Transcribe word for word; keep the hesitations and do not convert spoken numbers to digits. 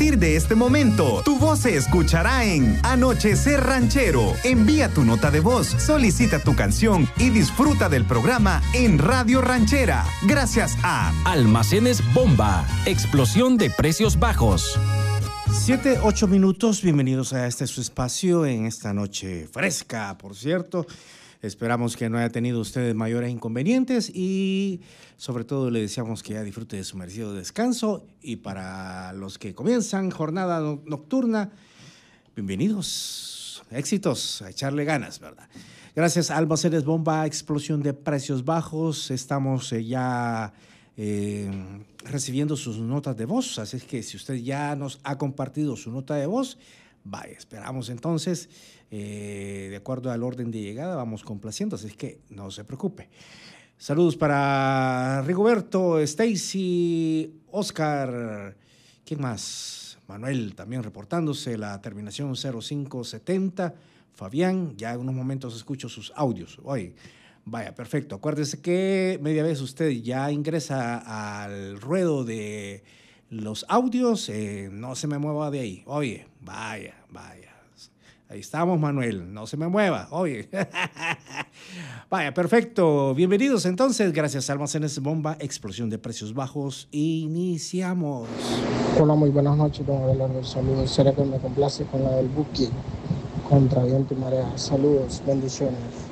partir de este momento, tu voz se escuchará en Anochecer Ranchero. Envía tu nota de voz, solicita tu canción y disfruta del programa en Radio Ranchera. Gracias a Almacenes Bomba, explosión de precios bajos. Siete, ocho minutos, bienvenidos a este su espacio en esta noche fresca, por cierto. Esperamos que no haya tenido ustedes mayores inconvenientes y sobre todo le deseamos que ya disfrute de su merecido descanso. Y para los que comienzan jornada no- nocturna, bienvenidos, éxitos, a echarle ganas, ¿verdad? Gracias a Almacenes Bomba, explosión de precios bajos. Estamos eh, ya eh, recibiendo sus notas de voz, así es que si usted ya nos ha compartido su nota de voz, vaya, esperamos entonces, eh, de acuerdo al orden de llegada, vamos complaciendo, así es que no se preocupe. Saludos para Rigoberto, Stacy, Oscar, ¿quién más? Manuel también reportándose, la terminación cero cinco setenta, Fabián, ya en unos momentos escucho sus audios. Oye, vaya, perfecto. Acuérdese que media vez usted ya ingresa al ruedo de los audios, eh, no se me mueva de ahí. Oye, vaya, vaya. Ahí estamos, Manuel, no se me mueva. Oye. Vaya, perfecto. Bienvenidos entonces, gracias a Almacenes Bomba, explosión de precios bajos. Iniciamos. Hola, muy buenas noches, don Abelardo. Saludos. Será que me complace con la del Buki contra viento y marea. Saludos, bendiciones.